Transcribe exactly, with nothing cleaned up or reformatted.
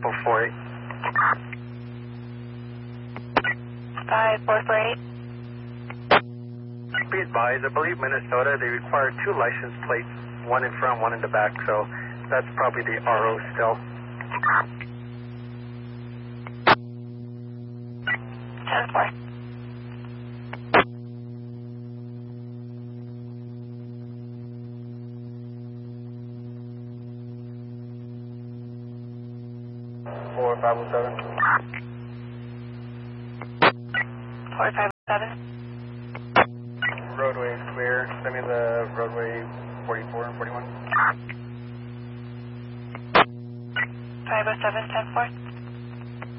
four four eight. five four four eight. Be advised, I believe Minnesota, they require two license plates, one in front, one in the back, so that's probably the R O still. ten four. four five oh seven. four five seven. Roadway is clear. Send me the roadway forty-four and forty-one. five oh seven, ten four.